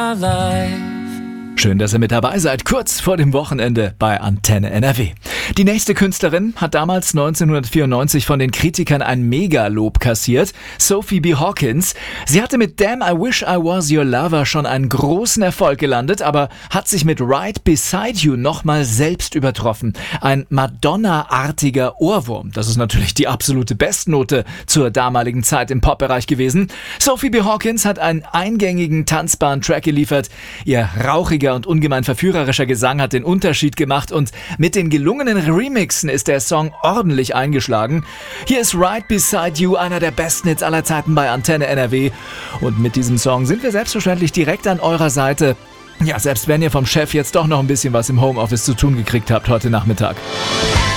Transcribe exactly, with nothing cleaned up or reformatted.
my life. Schön, dass ihr mit dabei seid, kurz vor dem Wochenende bei Antenne N R W. Die nächste Künstlerin hat damals neunzehnhundertvierundneunzig von den Kritikern ein Megalob kassiert, Sophie B. Hawkins. Sie hatte mit Damn I Wish I Was Your Lover schon einen großen Erfolg gelandet, aber hat sich mit Right Beside You nochmal selbst übertroffen. Ein Madonna-artiger Ohrwurm. Das ist natürlich die absolute Bestnote zur damaligen Zeit im Popbereich gewesen. Sophie B. Hawkins hat einen eingängigen, tanzbaren Track geliefert. Ihr rauchiger und ungemein verführerischer Gesang hat den Unterschied gemacht und mit den gelungenen Remixen ist der Song ordentlich eingeschlagen. Hier ist Right Beside You, einer der besten Hits aller Zeiten bei Antenne N R W. Und mit diesem Song sind wir selbstverständlich direkt an eurer Seite. Ja, selbst wenn ihr vom Chef jetzt doch noch ein bisschen was im Homeoffice zu tun gekriegt habt heute Nachmittag.